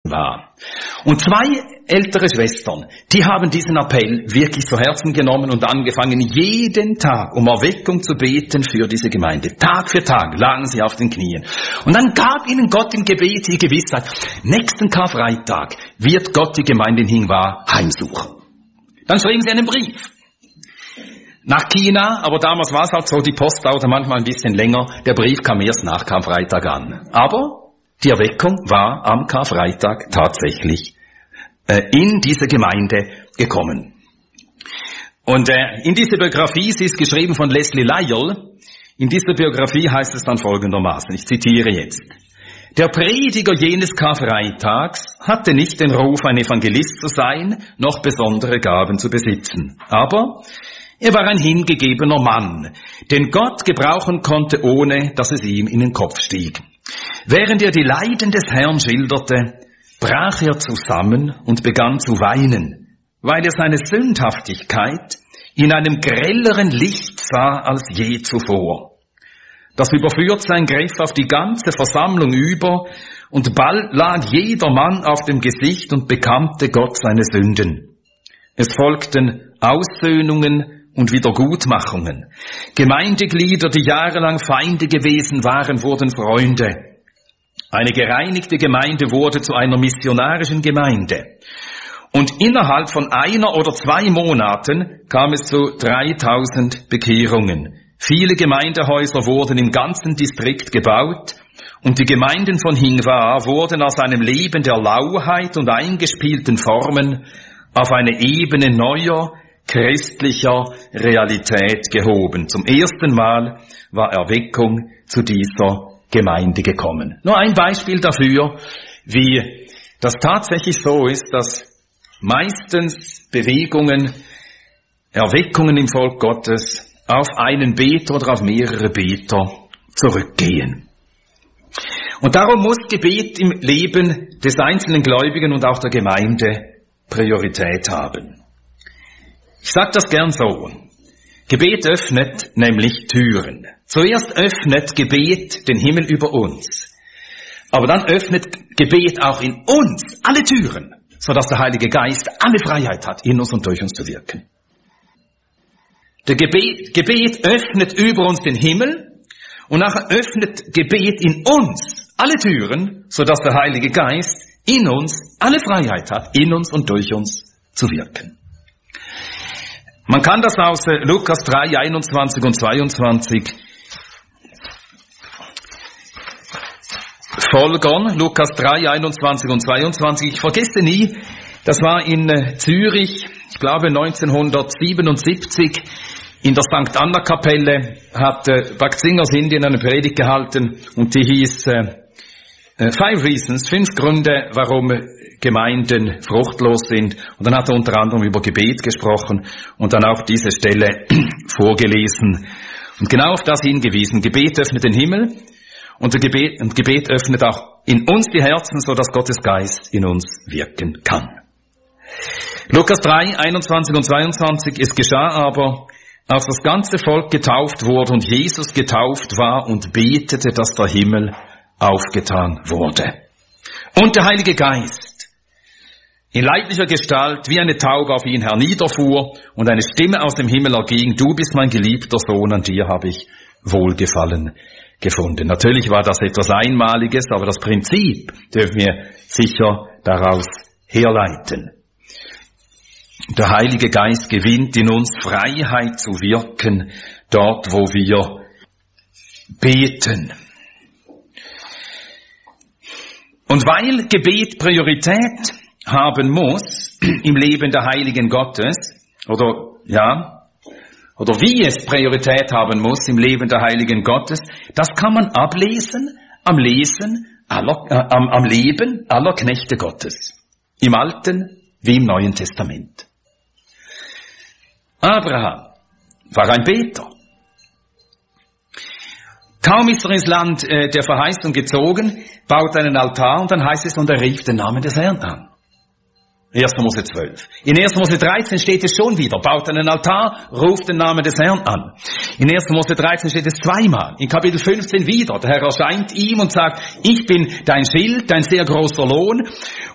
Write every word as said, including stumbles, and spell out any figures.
war. Und zwei ältere Schwestern, die haben diesen Appell wirklich zu Herzen genommen und angefangen, jeden Tag um Erweckung zu beten für diese Gemeinde. Tag für Tag lagen sie auf den Knien. Und dann gab ihnen Gott im Gebet die Gewissheit, nächsten Karfreitag wird Gott die Gemeinde in Hingwa heimsuchen. Dann schrieben sie einen Brief nach China, aber damals war es halt so, die Post dauerte manchmal ein bisschen länger, der Brief kam erst nach Karfreitag an. Aber die Erweckung war am Karfreitag tatsächlich äh, in diese Gemeinde gekommen. Und äh, in dieser Biografie, sie ist geschrieben von Leslie Lyle, in dieser Biografie heißt es dann folgendermaßen, ich zitiere jetzt: Der Prediger jenes Karfreitags hatte nicht den Ruf, ein Evangelist zu sein, noch besondere Gaben zu besitzen. Aber er war ein hingegebener Mann, den Gott gebrauchen konnte, ohne dass es ihm in den Kopf stieg. Während er die Leiden des Herrn schilderte, brach er zusammen und begann zu weinen, weil er seine Sündhaftigkeit in einem grelleren Licht sah als je zuvor. Das Überführtsein griff auf die ganze Versammlung über, und bald lag jeder Mann auf dem Gesicht und bekannte Gott seine Sünden. Es folgten Aussöhnungen und Wiedergutmachungen. Gemeindeglieder, die jahrelang Feinde gewesen waren, wurden Freunde. Eine gereinigte Gemeinde wurde zu einer missionarischen Gemeinde. Und innerhalb von einer oder zwei Monaten kam es zu dreitausend Bekehrungen. Viele Gemeindehäuser wurden im ganzen Distrikt gebaut, und die Gemeinden von Hingwa wurden aus einem Leben der Lauheit und eingespielten Formen auf eine Ebene neuer, christlicher Realität gehoben. Zum ersten Mal war Erweckung zu dieser Gemeinde gekommen. Nur ein Beispiel dafür, wie das tatsächlich so ist, dass meistens Bewegungen, Erweckungen im Volk Gottes auf einen Beter oder auf mehrere Beter zurückgehen. Und darum muss Gebet im Leben des einzelnen Gläubigen und auch der Gemeinde Priorität haben. Ich sage das gern so. Gebet öffnet nämlich Türen. Zuerst öffnet Gebet den Himmel über uns. Aber dann öffnet Gebet auch in uns alle Türen, sodass der Heilige Geist alle Freiheit hat, in uns und durch uns zu wirken. Der Gebet, Gebet öffnet über uns den Himmel, und nachher öffnet Gebet in uns alle Türen, sodass der Heilige Geist in uns alle Freiheit hat, in uns und durch uns zu wirken. Man kann das aus Lukas drei, einundzwanzig und zweiundzwanzig folgern. Lukas drei, einundzwanzig und zweiundzwanzig. Ich vergesse nie, das war in Zürich, ich glaube neunzehnhundertsiebenundsiebzig, in der Sankt Anna Kapelle hat äh, Bhakti aus Indien eine Predigt gehalten, und die hieß äh, Five Reasons, fünf Gründe, warum Gemeinden fruchtlos sind. Und dann hat er unter anderem über Gebet gesprochen und dann auch diese Stelle vorgelesen und genau auf das hingewiesen. Gebet öffnet den Himmel, und, der Gebet, und Gebet öffnet auch in uns die Herzen, so dass Gottes Geist in uns wirken kann. Lukas drei, einundzwanzig und zweiundzwanzig. Es geschah aber, als das ganze Volk getauft wurde und Jesus getauft war und betete, dass der Himmel aufgetan wurde. Und der Heilige Geist in leiblicher Gestalt wie eine Taube auf ihn herniederfuhr, und eine Stimme aus dem Himmel erging: Du bist mein geliebter Sohn, an dir habe ich Wohlgefallen gefunden. Natürlich war das etwas Einmaliges, aber das Prinzip dürfen wir sicher daraus herleiten. Der Heilige Geist gewinnt in uns Freiheit zu wirken, dort wo wir beten. Und weil Gebet Priorität haben muss im Leben der Heiligen Gottes, oder ja, oder wie es Priorität haben muss im Leben der Heiligen Gottes, das kann man ablesen am Lesen, aller, äh, am, am Leben aller Knechte Gottes, im Alten wie im Neuen Testament. Abraham war ein Beter. Kaum ist er ins Land äh, der Verheißung gezogen, baut einen Altar, und dann heißt es, und er rief den Namen des Herrn an. erster Mose zwölf. In erster Mose dreizehn steht es schon wieder, baut einen Altar, ruft den Namen des Herrn an. In erster Mose dreizehn steht es zweimal. In Kapitel fünfzehn wieder, der Herr erscheint ihm und sagt: Ich bin dein Schild, dein sehr großer Lohn.